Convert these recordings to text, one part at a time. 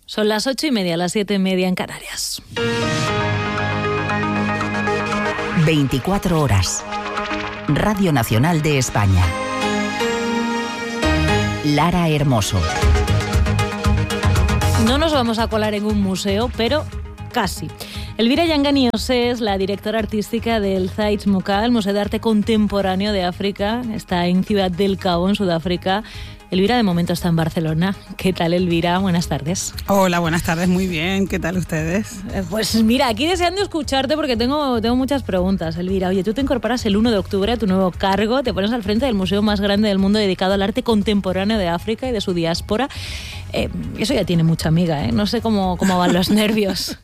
Son las 8:30, las 7:30 en Canarias. 24 horas. Radio Nacional de España. Lara Hermoso. No nos vamos a colar en un museo, pero casi. Elvira Yanganios es la directora artística del Zaitz Mokha, el Museo de Arte Contemporáneo de África. Está en Ciudad del Cabo, en Sudáfrica. Elvira, de momento está en Barcelona. ¿Qué tal, Elvira? Buenas tardes. Hola, buenas tardes. Muy bien. ¿Qué tal ustedes? Pues mira, aquí deseando escucharte porque tengo muchas preguntas, Elvira. Oye, tú te incorporas el 1 de octubre a tu nuevo cargo, te pones al frente del museo más grande del mundo dedicado al arte contemporáneo de África y de su diáspora. Eso ya tiene mucha amiga, ¿eh? No sé cómo van los nervios.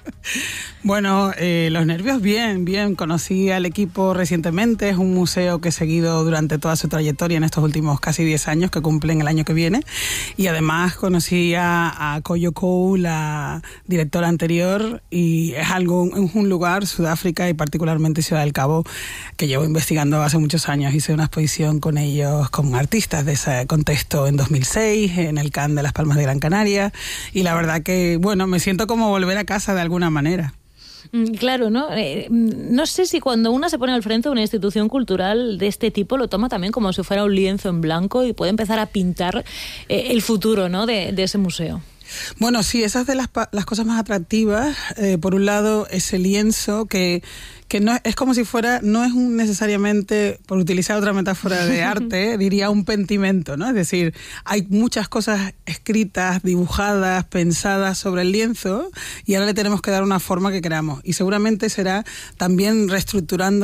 Bueno, los nervios bien. Conocí al equipo recientemente. Es un museo que he seguido durante toda su trayectoria en estos últimos casi 10 años, que cumplen el año que viene. Y además conocí a Koyo Kou, la directora anterior, y es un lugar, Sudáfrica y particularmente Ciudad del Cabo, que llevo investigando hace muchos años. Hice una exposición con ellos, con artistas de ese contexto en 2006, en el Can de Las Palmas de Gran Canaria, y la verdad que, bueno, me siento como volver a casa de alguna manera. Claro, ¿no? No sé si cuando una se pone al frente de una institución cultural de este tipo lo toma también como si fuera un lienzo en blanco y puede empezar a pintar el futuro, ¿no? de ese museo. Bueno, sí, esa es de las cosas más atractivas. Por un lado, ese lienzo que no es como si fuera, no es necesariamente, por utilizar otra metáfora de arte, diría un pentimento, ¿no? Es decir, hay muchas cosas escritas, dibujadas, pensadas sobre el lienzo, y ahora le tenemos que dar una forma que queramos. Y seguramente será también reestructurando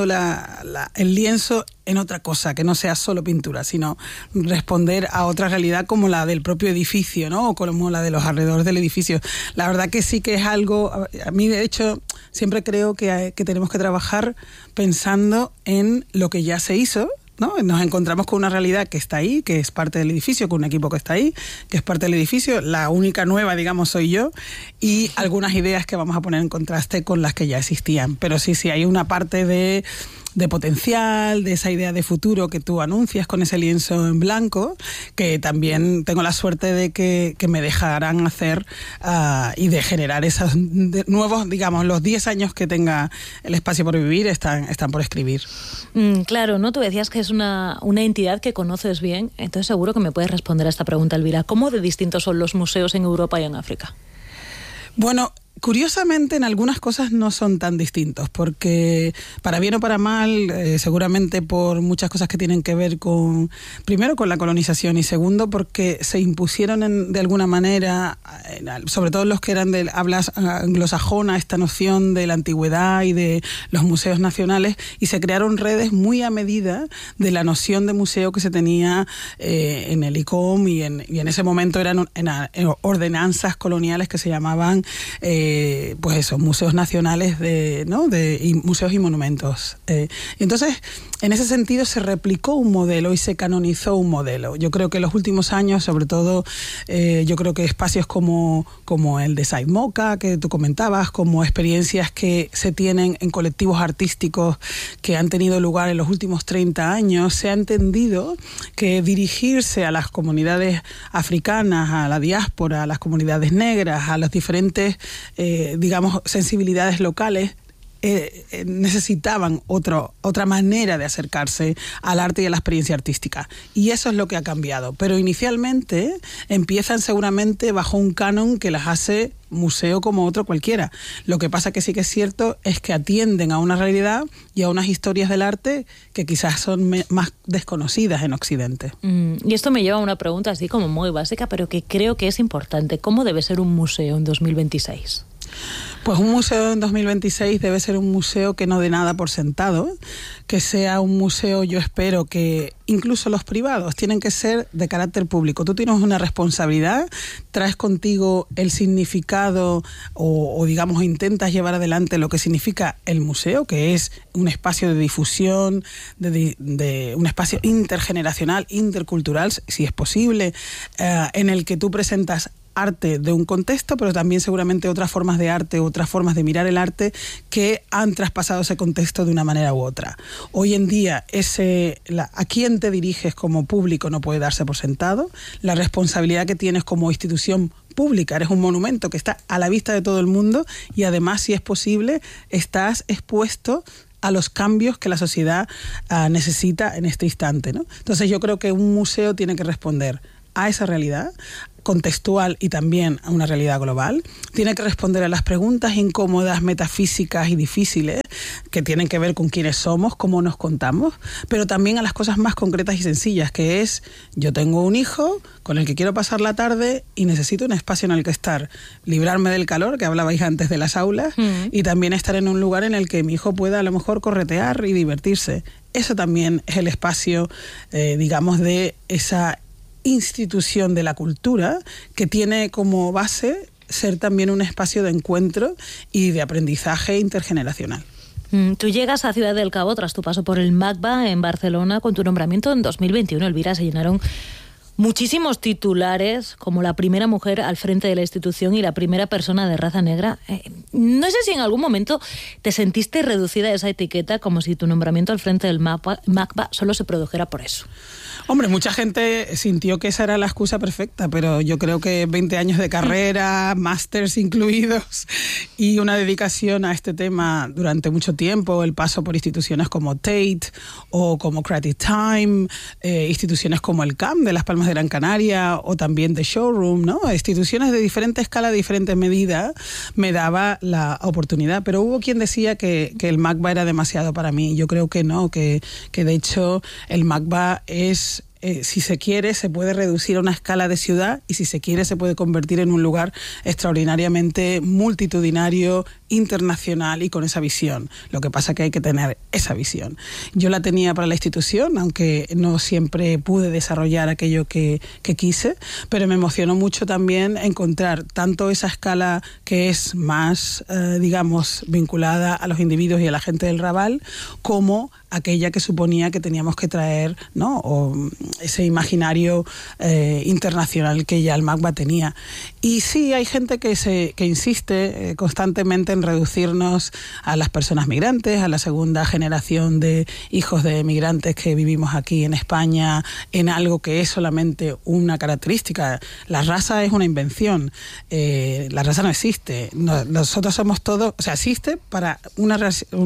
el lienzo en otra cosa, que no sea solo pintura, sino responder a otra realidad como la del propio edificio, ¿no? O como la de los alrededores del edificio. La verdad que sí que es algo, a mí de hecho siempre creo que tenemos que trabajar pensando en lo que ya se hizo, ¿no? Nos encontramos con una realidad que está ahí, que es parte del edificio, con un equipo que está ahí, que es parte del edificio. La única nueva, digamos, soy yo, y algunas ideas que vamos a poner en contraste con las que ya existían. Pero sí, hay una parte de potencial, de esa idea de futuro que tú anuncias con ese lienzo en blanco, que también tengo la suerte de que me dejarán hacer y de generar esos nuevos, digamos, los 10 años que tenga el espacio por vivir están por escribir. Claro, ¿no? Tú decías que es una entidad que conoces bien, entonces seguro que me puedes responder a esta pregunta, Elvira. ¿Cómo de distintos son los museos en Europa y en África? Bueno, curiosamente en algunas cosas no son tan distintos, porque para bien o para mal, seguramente por muchas cosas que tienen que ver primero con la colonización y segundo porque se impusieron de alguna manera, sobre todo los que eran de habla anglosajona, esta noción de la antigüedad y de los museos nacionales, y se crearon redes muy a medida de la noción de museo que se tenía en el ICOM, y en ese momento eran ordenanzas coloniales que se llamaban pues eso, museos nacionales y museos y monumentos. Entonces, en ese sentido se replicó un modelo y se canonizó un modelo. Yo creo que en los últimos años, sobre todo, yo creo que espacios como el de Zaitz Mokha, que tú comentabas, como experiencias que se tienen en colectivos artísticos que han tenido lugar en los últimos 30 años, se ha entendido que dirigirse a las comunidades africanas, a la diáspora, a las comunidades negras, a los diferentes digamos, sensibilidades locales, necesitaban otra manera de acercarse al arte y a la experiencia artística. Y eso es lo que ha cambiado. Pero inicialmente empiezan seguramente bajo un canon que las hace museo como otro cualquiera. Lo que pasa que sí que es cierto es que atienden a una realidad y a unas historias del arte que quizás son más desconocidas en Occidente. Y esto me lleva a una pregunta así como muy básica, pero que creo que es importante. ¿Cómo debe ser un museo en 2026? Pues un museo en 2026 debe ser un museo que no dé nada por sentado, que sea un museo, yo espero que incluso los privados tienen que ser de carácter público. Tú tienes una responsabilidad, traes contigo el significado o digamos intentas llevar adelante lo que significa el museo, que es un espacio de difusión, de un espacio intergeneracional, intercultural, si es posible, en el que tú presentas arte de un contexto, pero también seguramente otras formas de arte, otras formas de mirar el arte que han traspasado ese contexto de una manera u otra. Hoy en día, a quién te diriges como público no puede darse por sentado. La responsabilidad que tienes como institución pública, eres un monumento que está a la vista de todo el mundo y además, si es posible, estás expuesto a los cambios que la sociedad necesita en este instante, ¿no? Entonces yo creo que un museo tiene que responder a esa realidad contextual y también a una realidad global. Tiene que responder a las preguntas incómodas, metafísicas y difíciles que tienen que ver con quiénes somos, cómo nos contamos, pero también a las cosas más concretas y sencillas, que es: yo tengo un hijo con el que quiero pasar la tarde y necesito un espacio en el que estar, librarme del calor, que hablabais antes de las aulas, y también estar en un lugar en el que mi hijo pueda a lo mejor corretear y divertirse. Eso también es el espacio, digamos, de esa institución de la cultura que tiene como base ser también un espacio de encuentro y de aprendizaje intergeneracional. Tú llegas a Ciudad del Cabo tras tu paso por el MACBA en Barcelona. Con tu nombramiento en 2021, Elvira, se llenaron muchísimos titulares, como la primera mujer al frente de la institución y la primera persona de raza negra. No sé si en algún momento te sentiste reducida a esa etiqueta, como si tu nombramiento al frente del MACBA solo se produjera por eso. Hombre, mucha gente sintió que esa era la excusa perfecta, pero yo creo que 20 años de carrera, másters incluidos, y una dedicación a este tema durante mucho tiempo, el paso por instituciones como Tate o como Creative Time, instituciones como el CAM de Las Palmas de Gran Canaria o también The Showroom, ¿no? Instituciones de diferente escala, de diferente medida, me daba la oportunidad, pero hubo quien decía que el MACBA era demasiado para mí. Yo creo que no, que de hecho el MACBA es, si se quiere, se puede reducir a una escala de ciudad y si se quiere se puede convertir en un lugar extraordinariamente multitudinario, internacional y con esa visión. Lo que pasa es que hay que tener esa visión. Yo la tenía para la institución, aunque no siempre pude desarrollar aquello que quise, pero me emocionó mucho también encontrar tanto esa escala que es más, digamos, vinculada a los individuos y a la gente del Raval, como aquella que suponía que teníamos que traer, ¿no? O ese imaginario internacional que ya el MACBA tenía. Y sí, hay gente que insiste constantemente en reducirnos a las personas migrantes, a la segunda generación de hijos de migrantes que vivimos aquí en España, en algo que es solamente una característica. La raza es una invención. La raza no existe. Nosotros somos todos, o sea, existe para una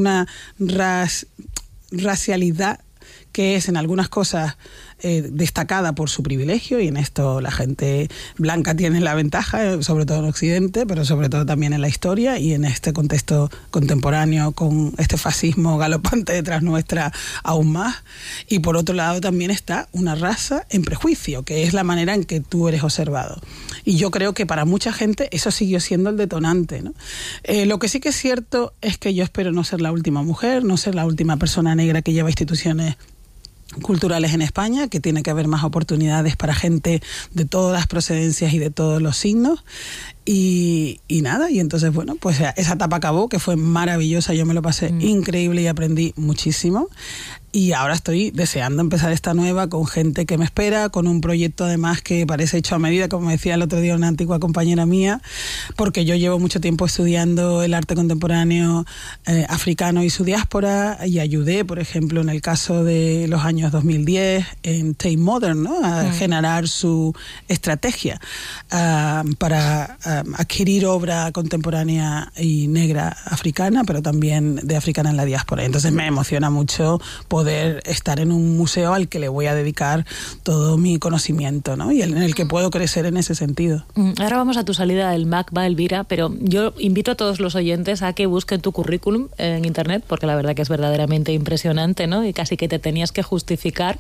racialidad que es en algunas cosas destacada por su privilegio, y en esto la gente blanca tiene la ventaja, sobre todo en Occidente, pero sobre todo también en la historia y en este contexto contemporáneo con este fascismo galopante detrás nuestra aún más. Y por otro lado también está una raza en prejuicio, que es la manera en que tú eres observado. Y yo creo que para mucha gente eso siguió siendo el detonante, ¿no? Lo que sí que es cierto es que yo espero no ser la última mujer, no ser la última persona negra que lleva instituciones culturales en España, que tiene que haber más oportunidades para gente de todas las procedencias y de todos los signos. Y nada, y entonces, bueno, pues esa etapa acabó, que fue maravillosa, yo me lo pasé increíble y aprendí muchísimo. Y ahora estoy deseando empezar esta nueva con gente que me espera, con un proyecto además que parece hecho a medida, como decía el otro día una antigua compañera mía, porque yo llevo mucho tiempo estudiando el arte contemporáneo africano y su diáspora, y ayudé, por ejemplo, en el caso de los años 2010 en Tate Modern, ¿no? A generar su estrategia para adquirir obra contemporánea y negra africana, pero también de africana en la diáspora. Entonces me emociona mucho poder estar en un museo al que le voy a dedicar todo mi conocimiento, ¿no? Y en el que puedo crecer en ese sentido. Ahora vamos a tu salida del MACBA, Elvira, pero yo invito a todos los oyentes a que busquen tu currículum en internet, porque la verdad que es verdaderamente impresionante, ¿no? Y casi que te tenías que justificar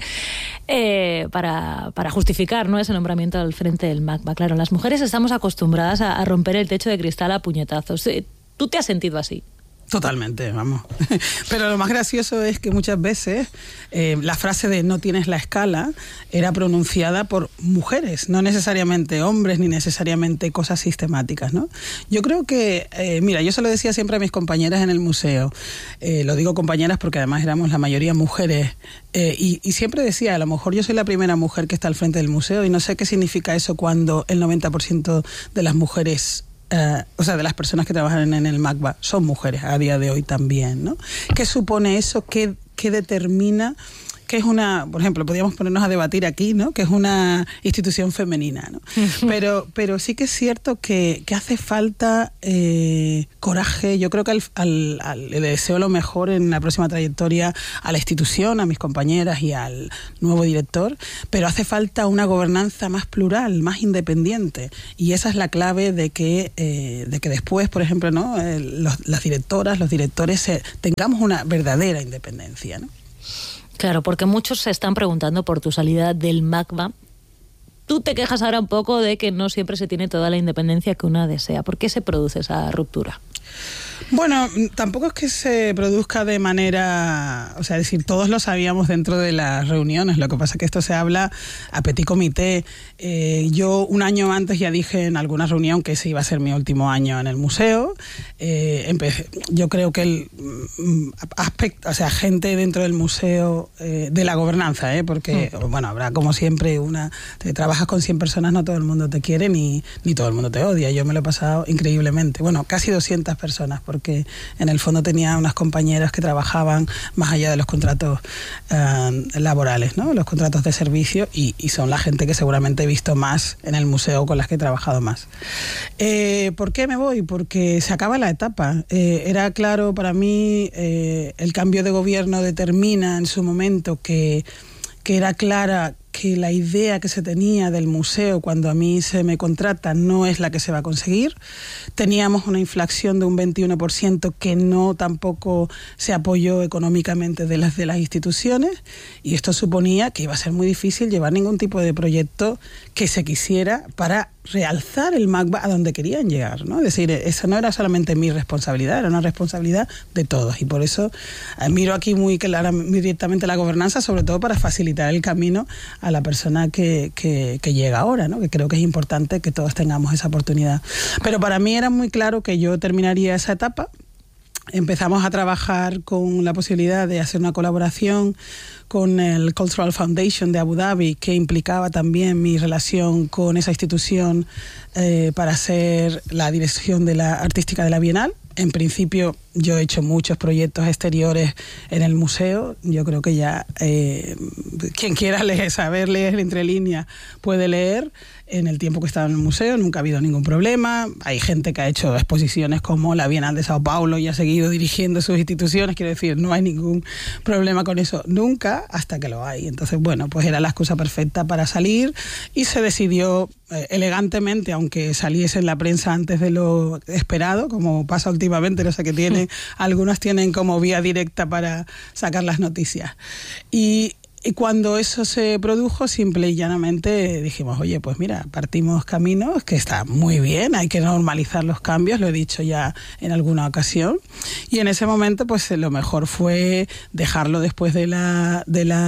para justificar, ¿no?, ese nombramiento al frente del MACBA. Claro, las mujeres estamos acostumbradas a romper el techo de cristal a puñetazos. ¿Tú te has sentido así? Totalmente, vamos. Pero lo más gracioso es que muchas veces la frase de no tienes la escala era pronunciada por mujeres, no necesariamente hombres ni necesariamente cosas sistemáticas, ¿no? Yo creo que, mira, yo se lo decía siempre a mis compañeras en el museo, lo digo compañeras porque además éramos la mayoría mujeres, y siempre decía, a lo mejor yo soy la primera mujer que está al frente del museo y no sé qué significa eso cuando el 90% de las mujeres o sea, de las personas que trabajan en el MACBA son mujeres a día de hoy también, ¿no? ¿Qué supone eso? ¿Qué determina que es una, por ejemplo, podríamos ponernos a debatir aquí, ¿no? Que es una institución femenina, ¿no? Pero sí que es cierto que hace falta coraje. Yo creo que le deseo lo mejor en la próxima trayectoria a la institución, a mis compañeras y al nuevo director, pero hace falta una gobernanza más plural, más independiente, y esa es la clave de que después, por ejemplo, ¿no? Las directoras, los directores tengamos una verdadera independencia, ¿no? Claro, porque muchos se están preguntando por tu salida del MACBA. Tú te quejas ahora un poco de que no siempre se tiene toda la independencia que una desea. ¿Por qué se produce esa ruptura? Bueno, tampoco es que se produzca de manera... O sea, es decir, todos lo sabíamos dentro de las reuniones. Lo que pasa es que esto se habla a petit comité. Yo un año antes ya dije en alguna reunión que ese iba a ser mi último año en el museo. Yo creo que el aspecto... O sea, gente dentro del museo, de la gobernanza, porque, bueno, habrá como siempre te trabajas con 100 personas, no todo el mundo te quiere ni todo el mundo te odia. Yo me lo he pasado increíblemente. Bueno, casi 200 personas, porque en el fondo tenía unas compañeras que trabajaban más allá de los contratos laborales, ¿no? Los contratos de servicio, y son la gente que seguramente he visto más en el museo, con las que he trabajado más. ¿Por qué me voy? Porque se acaba la etapa. Era claro para mí, el cambio de gobierno determina en su momento que era clara que la idea que se tenía del museo cuando a mí se me contrata no es la que se va a conseguir. Teníamos una inflación de un 21% que no tampoco se apoyó económicamente de las instituciones, y esto suponía que iba a ser muy difícil llevar ningún tipo de proyecto que se quisiera para realzar el MACBA a donde querían llegar, ¿no? Es decir, esa no era solamente mi responsabilidad, era una responsabilidad de todos, y por eso miro aquí muy directamente la gobernanza, sobre todo para facilitar el camino a la persona que llega ahora, ¿no? Que creo que es importante que todos tengamos esa oportunidad. Pero para mí era muy claro que yo terminaría esa etapa. Empezamos a trabajar con la posibilidad de hacer una colaboración con el Cultural Foundation de Abu Dhabi, que implicaba también mi relación con esa institución para hacer la dirección de la artística de la Bienal. En principio, yo he hecho muchos proyectos exteriores en el museo. Yo creo que ya quien quiera saber leer entre líneas puede leer. En el tiempo que he estado en el museo nunca ha habido ningún problema. Hay gente que ha hecho exposiciones como la Bienal de Sao Paulo y ha seguido dirigiendo sus instituciones. Quiero decir, no hay ningún problema con eso nunca, hasta que lo hay. Entonces, bueno, pues era la excusa perfecta para salir, y se decidió elegantemente, aunque saliese en la prensa antes de lo esperado, como pasa últimamente, no sé qué tiene, algunos tienen como vía directa para sacar las noticias. Y cuando eso se produjo, simple y llanamente dijimos, oye, pues mira, partimos caminos, que está muy bien, hay que normalizar los cambios, lo he dicho ya en alguna ocasión, y en ese momento pues lo mejor fue dejarlo después de la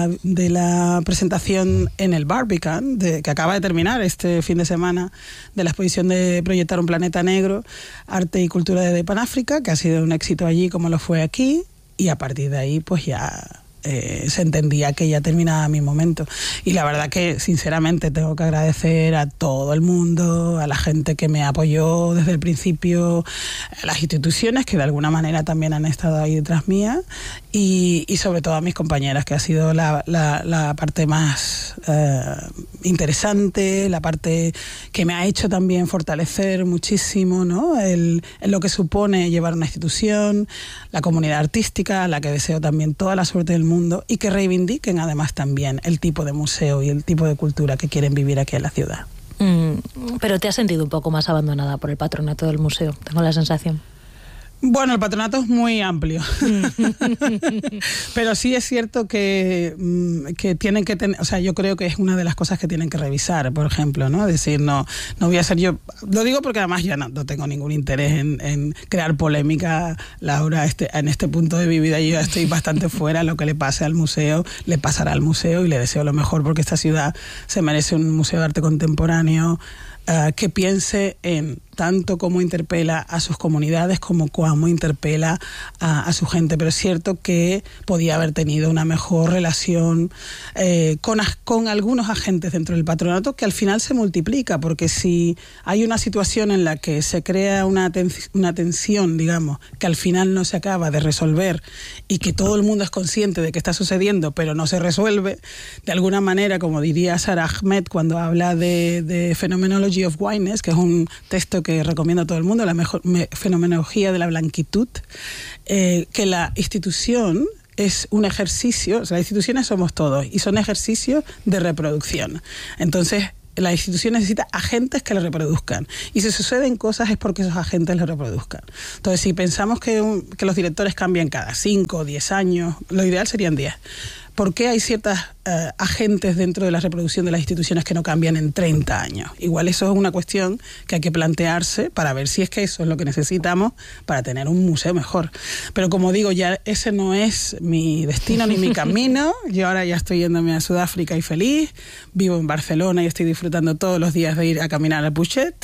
presentación en el Barbican, que acaba de terminar este fin de semana, de la exposición de Proyectar un planeta negro, arte y cultura de Panáfrica, que ha sido un éxito allí como lo fue aquí, y a partir de ahí pues ya se entendía que ya terminaba mi momento. Y la verdad que sinceramente tengo que agradecer a todo el mundo, a la gente que me apoyó desde el principio, a las instituciones que de alguna manera también han estado ahí detrás mía, y sobre todo a mis compañeras, que ha sido la parte más interesante, la parte que me ha hecho también fortalecer muchísimo, ¿no? En lo que supone llevar una institución, la comunidad artística, a la que deseo también toda la suerte del mundo, y que reivindiquen además también el tipo de museo y el tipo de cultura que quieren vivir aquí en la ciudad. Pero te has sentido un poco más abandonada por el patronato del museo, tengo la sensación. Bueno, el patronato es muy amplio, pero sí es cierto que tienen que tener, o sea, yo creo que es una de las cosas que tienen que revisar, por ejemplo, ¿no? Es decir, no voy a ser yo, lo digo porque además ya no tengo ningún interés en crear polémica, Laura, en este punto de mi vida yo ya estoy bastante fuera. Lo que le pase al museo, le pasará al museo, y le deseo lo mejor, porque esta ciudad se merece un museo de arte contemporáneo que piense en tanto como interpela a sus comunidades como interpela a su gente. Pero es cierto que podía haber tenido una mejor relación con algunos agentes dentro del patronato, que al final se multiplica, porque si hay una situación en la que se crea una tensión, digamos, que al final no se acaba de resolver y que todo el mundo es consciente de que está sucediendo, pero no se resuelve, de alguna manera, como diría Sarah Ahmed cuando habla de Phenomenology of Whiteness, que es un texto que recomiendo a todo el mundo, la mejor fenomenología de la blanquitud, que la institución es un ejercicio, o sea, las instituciones somos todos y son ejercicios de reproducción. Entonces, la institución necesita agentes que le reproduzcan. Y si suceden cosas es porque esos agentes le reproduzcan. Entonces, si pensamos que los directores cambian cada 5 o 10 años, lo ideal serían 10. ¿Por qué hay ciertos agentes dentro de la reproducción de las instituciones que no cambian en 30 años? Igual eso es una cuestión que hay que plantearse para ver si es que eso es lo que necesitamos para tener un museo mejor. Pero como digo, ya ese no es mi destino ni mi camino. Yo ahora ya estoy yéndome a Sudáfrica y feliz. Vivo en Barcelona y estoy disfrutando todos los días de ir a caminar al Puchet.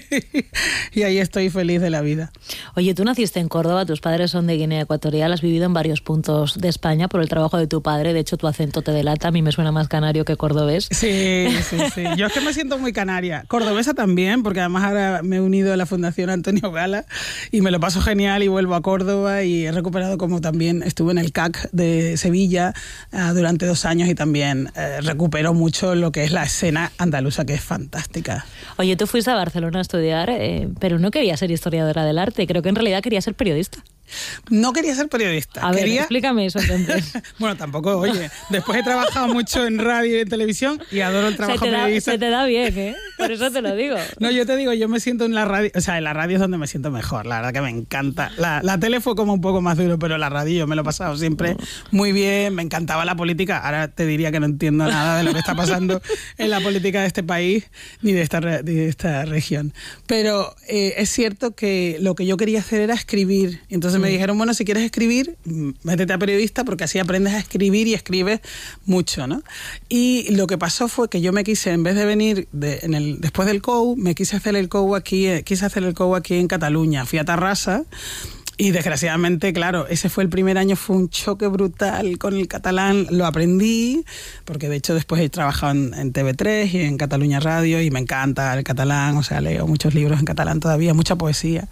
Y ahí estoy feliz de la vida. Oye, tú naciste en Córdoba, tus padres son de Guinea Ecuatorial, has vivido en varios puntos de España por el trabajo de tu padre. De hecho, tu acento te delata, a mí me suena más canario que cordobés. Sí. Yo es que me siento muy canaria. Cordobesa también, porque además ahora me he unido a la Fundación Antonio Gala y me lo paso genial y vuelvo a Córdoba y he recuperado, como también estuve en el CAC de Sevilla durante 2 años y también recupero mucho lo que es la escena andaluza, que es fantástica. Oye, tú fuiste a Barcelona a estudiar, pero no querías ser historiadora del arte, creo que en realidad querías ser periodista. No quería ser periodista. A ver, explícame eso entonces. Bueno, tampoco, oye, después he trabajado mucho en radio y en televisión y adoro el trabajo periodista. Se te da bien, ¿eh? Por eso te lo digo. No, yo te digo, yo me siento en la radio, o sea, en la radio es donde me siento mejor, la verdad que me encanta. La tele fue como un poco más duro, pero la radio yo me lo he pasado siempre muy bien, me encantaba la política. Ahora te diría que no entiendo nada de lo que está pasando en la política de este país ni de esta región. Pero es cierto que lo que yo quería hacer era escribir. Entonces me dijeron, bueno, si quieres escribir, métete a periodista porque así aprendes a escribir y escribes mucho, ¿no? Y lo que pasó fue que yo me quise, en vez de venir después del COU, me quise hacer el COU aquí en Cataluña. Fui a Tarrasa. Y desgraciadamente, claro, ese fue el primer año, fue un choque brutal con el catalán. Lo aprendí, porque de hecho después he trabajado en TV3 y en Cataluña Radio y me encanta el catalán, o sea, leo muchos libros en catalán todavía, mucha poesía.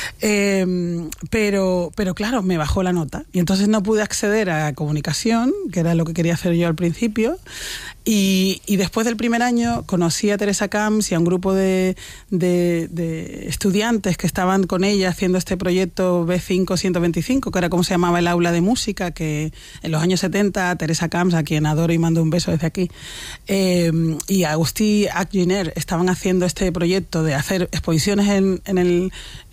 Pero claro, me bajó la nota y entonces no pude acceder a comunicación, que era lo que quería hacer yo al principio. Y después del primer año conocí a Teresa Camps y a un grupo de estudiantes que estaban con ella haciendo este proyecto B5 125, que era como se llamaba el aula de música, que en los años 70 Teresa Camps, a quien adoro y mando un beso desde aquí, y Agustí Akginer estaban haciendo este proyecto de hacer exposiciones en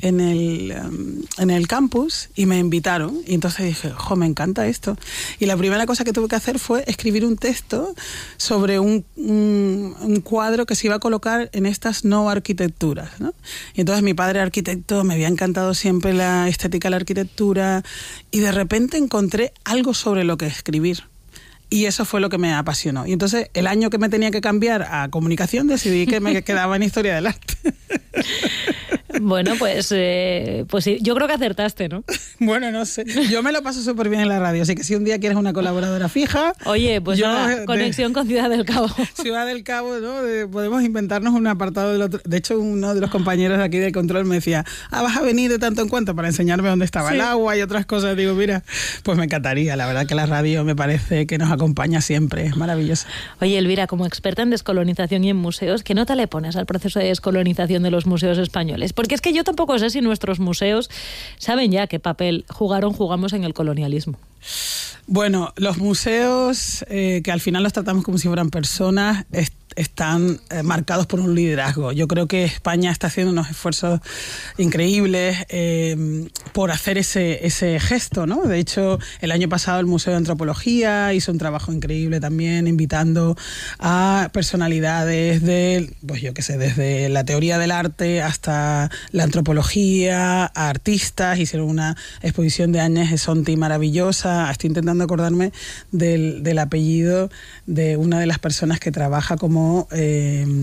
el campus y me invitaron. Y entonces dije, me encanta esto. Y la primera cosa que tuve que hacer fue escribir un texto sobre un cuadro que se iba a colocar en estas no arquitecturas, ¿no? Y entonces mi padre arquitecto, me había encantado siempre la estética de la arquitectura y de repente encontré algo sobre lo que escribir. Y eso fue lo que me apasionó. Y entonces, el año que me tenía que cambiar a comunicación, decidí que me quedaba en historia del arte. Bueno, pues sí, yo creo que acertaste, ¿no? Bueno, no sé. Yo me lo paso súper bien en la radio, así que si un día quieres una colaboradora fija... Oye, pues conexión con Ciudad del Cabo. Ciudad del Cabo, ¿no? Podemos inventarnos un apartado del otro. De hecho, uno de los compañeros de aquí de control me decía, vas a venir de tanto en cuanto para enseñarme dónde estaba el agua y otras cosas. Digo, mira, pues me encantaría. La verdad que la radio me parece que nos acompaña siempre. Es maravillosa. Oye, Elvira, como experta en descolonización y en museos, ¿qué nota le pones al proceso de descolonización de los museos españoles? Porque es que yo tampoco sé si nuestros museos saben ya qué papel jugamos en el colonialismo. Bueno, los museos, que al final los tratamos como si fueran personas, están marcados por un liderazgo. Yo creo que España está haciendo unos esfuerzos increíbles por hacer ese gesto, ¿no? De hecho, el año pasado el Museo de Antropología hizo un trabajo increíble también, invitando a personalidades desde la teoría del arte hasta la antropología, a artistas. Hicieron una exposición de Áñez Esonti maravillosa. Estoy intentando acordarme del apellido de una de las personas que trabaja como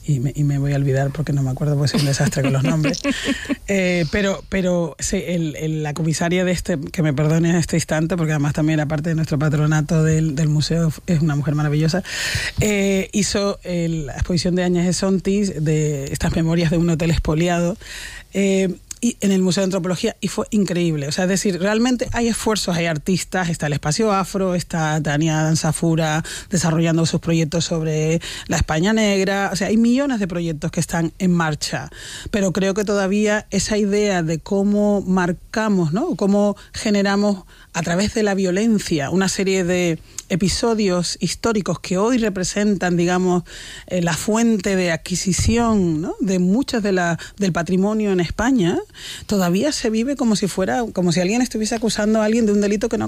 y me voy a olvidar porque no me acuerdo, porque soy un desastre con los nombres. Pero sí, la comisaria de que me perdone en este instante, porque además también era parte de nuestro patronato del museo, es una mujer maravillosa, hizo la exposición de Áñez Sontis de estas memorias de un hotel expoliado, y en el Museo de Antropología, y fue increíble. O sea, es decir, realmente hay esfuerzos, hay artistas, está el Espacio Afro, está Tania Danzafura desarrollando sus proyectos sobre la España negra, o sea, hay millones de proyectos que están en marcha, pero creo que todavía esa idea de cómo marcamos, ¿no?, cómo generamos a través de la violencia una serie de episodios históricos que hoy representan, digamos, la fuente de adquisición, ¿no?, de muchas del patrimonio en España, todavía se vive como si alguien estuviese acusando a alguien de un delito que no